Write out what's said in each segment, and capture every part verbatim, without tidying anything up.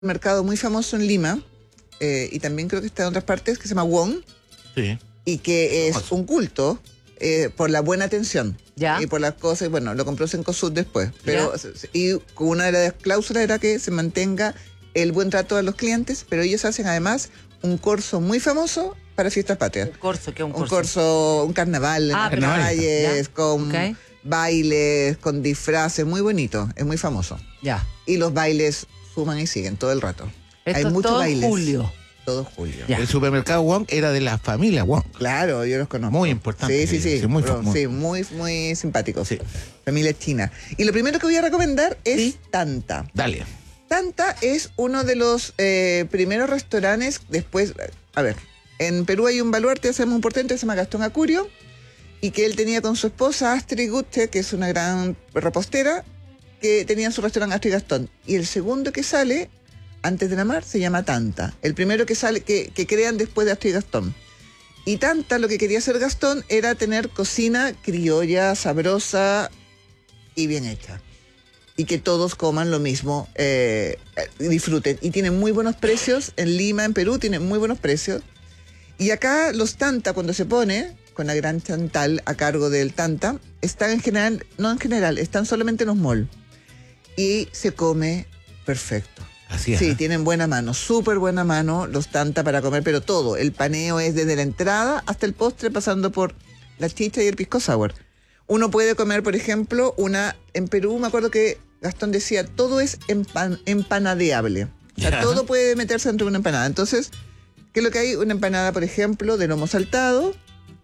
mercado muy famoso en Lima, eh, y también creo que está en otras partes, que se llama Wong, sí. y que es Famoso. un culto eh, por la buena atención. Ya. Y por las cosas, bueno, lo compró Cencosud después, pero Ya. y una de las cláusulas era que se mantenga el buen trato a los clientes, pero ellos hacen además un corso muy famoso para fiestas patrias. Un corso, ¿qué es un Un corso? corso, un carnaval en Ah, las carnaval. calles, Ya. con Ok. bailes, con disfraces, muy bonito, es muy famoso. Ya. Y los bailes suman y siguen todo el rato. Esto Hay es muchos todo en bailes. julio. Todo julio. Ya. El supermercado Wong era de la familia Wong. Claro, yo los conozco. Muy importante, Sí, sí, sí, sí. sí, muy Pero, famoso. sí, muy, muy simpáticos. Sí. Familia china. Y lo primero que voy a recomendar es Sí. Tanta. Dale. Tanta es uno de los eh, primeros restaurantes después. A ver, en Perú hay un baluarte, hacemos un portento que se llama Gastón Acurio, y que él tenía con su esposa Astrid Guste, que es una gran repostera, que tenían su restaurante Astrid Gastón. Y el segundo que sale, antes de la mar, se llama Tanta. El primero que sale, que, que crean después de Astrid Gastón. Y Tanta, lo que quería hacer Gastón era tener cocina criolla, sabrosa y bien hecha. Y que todos coman lo mismo, eh, y disfruten. Y tienen muy buenos precios. En Lima, en Perú, tienen muy buenos precios. Y acá los Tanta, cuando se pone, con la gran Chantal a cargo del Tanta, están en general, no en general, están solamente en los malls. Y se come perfecto. Así es. Sí, ¿eh? tienen buena mano, súper buena mano los Tanta para comer, pero todo. El paneo es desde la entrada hasta el postre, pasando por la chicha y el pisco sour. Uno puede comer, por ejemplo, una... En Perú me acuerdo que Gastón decía, todo es empan, empanadeable. O sea, Ya. todo puede meterse dentro de una empanada. Entonces, ¿qué es lo que hay? Una empanada, por ejemplo, de lomo saltado,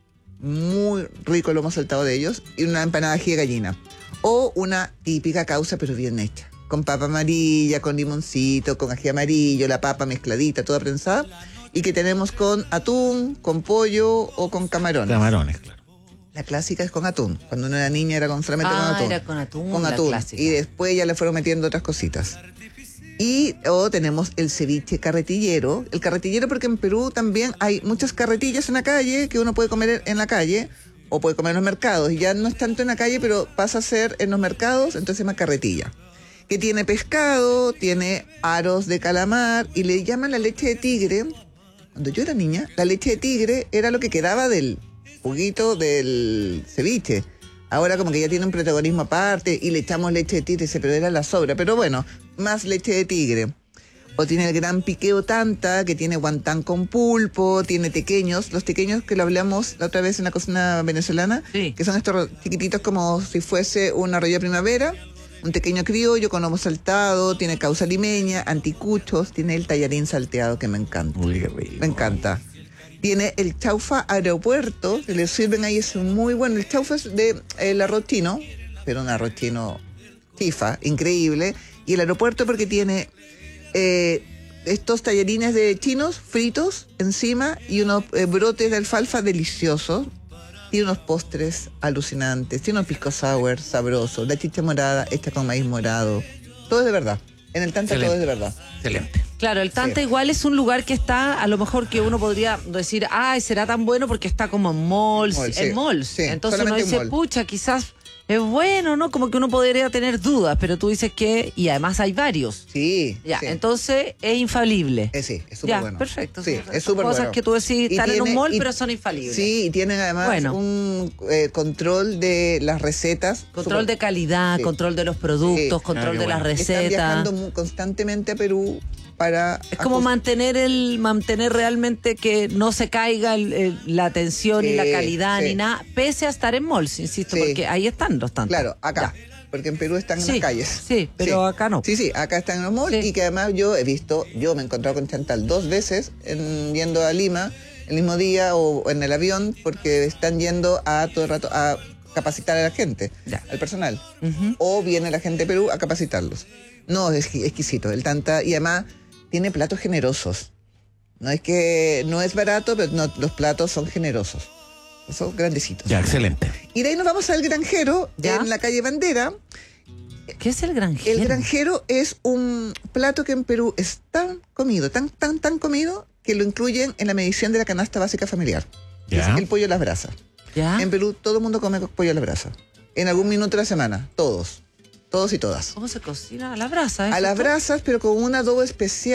muy rico el lomo saltado de ellos, y una empanada ají de gallina. O una típica causa, pero bien hecha. Con papa amarilla, con limoncito, con ají amarillo, la papa mezcladita, toda prensada. Y que tenemos con atún, con pollo o con camarones. Camarones, claro. La clásica es con atún. Cuando uno era niña era con solamente Ah, con atún. era con atún, Con la atún. clásica. Y después ya le fueron metiendo otras cositas. Y o tenemos el ceviche carretillero. El carretillero porque en Perú también hay muchas carretillas en la calle que uno puede comer en la calle o puede comer en los mercados. Y ya no es tanto en la calle, pero pasa a ser en los mercados, entonces se llama carretilla. Que tiene pescado, tiene aros de calamar y le llaman la leche de tigre. Cuando yo era niña, la leche de tigre era lo que quedaba del juguito del ceviche. Ahora como que ya tiene un protagonismo aparte y le echamos leche de tigre, dice, pero era la sobra. Pero bueno, más leche de tigre. O tiene el gran piqueo Tanta, que tiene guantán con pulpo, tiene tequeños. Los tequeños que lo hablamos la otra vez en la cocina venezolana, Sí. que son estos chiquititos como si fuese un arroyo de primavera. Un tequeño criollo con lomo saltado, tiene causa limeña, anticuchos, tiene el tallarín salteado que me encanta. Uy, qué rico. Me encanta. Tiene el chaufa aeropuerto, que le sirven ahí, es muy bueno. El chaufa es de el arroz chino, pero un arroz chino chifa, increíble. Y el aeropuerto porque tiene eh, estos tallarines de chinos fritos encima y unos eh, brotes de alfalfa deliciosos. Tiene unos postres alucinantes, tiene unos pisco sour sabrosos, la chicha morada hecha con maíz morado. Todo es de verdad. En el Tanta Excelente. todo es de verdad. Excelente. Claro, el Tanta Sí. igual es un lugar que está, a lo mejor que uno podría decir, ay, será tan bueno porque está como en malls, Mall, sí. en malls. Sí, Entonces uno solamente en dice, mall. pucha, quizás es bueno, ¿no? Como que uno podría tener dudas, pero tú dices que, y además hay varios. Sí. Ya, sí. entonces es infalible. Eh, sí, es súper Ya, bueno. perfecto. Sí, Son es súper cosas bueno. que tú decís, Y están en un tiene- mall, y- pero son infalibles. Sí, y tienen además Bueno. un eh, control de las recetas. Control súper- de calidad, Sí. control de los productos, Sí. control Ah, qué de las bueno. Están recetas. viajando mu- constantemente a Perú para... Es como ajust- mantener el mantener realmente que no se caiga el- el- la atención Sí, y la calidad sí. ni nada, pese a estar en malls, insisto, Sí. porque ahí están los tantos. Claro, acá. Ya. Porque en Perú están en Sí, las calles. sí, pero acá no. Sí, sí, acá están en los malls Sí. y que además yo he visto, yo me he encontrado con Chantal dos veces en, yendo a Lima el mismo día o, o en el avión porque están yendo a todo el rato a capacitar a la gente, Ya. al personal. Ujú. O viene la gente de Perú a capacitarlos. No, es exqui- exquisito. El Tanta, y además tiene platos generosos. No es que no es barato, pero no, los platos son generosos. Son grandecitos. Ya, excelente. Y de ahí nos vamos al Granjero, Ya. en la calle Bandera. ¿Qué es el granjero? El Granjero es un plato que en Perú es tan comido, tan, tan, tan comido, que lo incluyen en la medición de la canasta básica familiar. Ya. Es el pollo a las brasas. ¿Ya? En Perú todo el mundo come pollo a las brasas. En algún minuto de la semana, todos. todos y todas. ¿Cómo se cocina? A la brasa. A ¿eso las todo? brasas, pero con un adobo especial.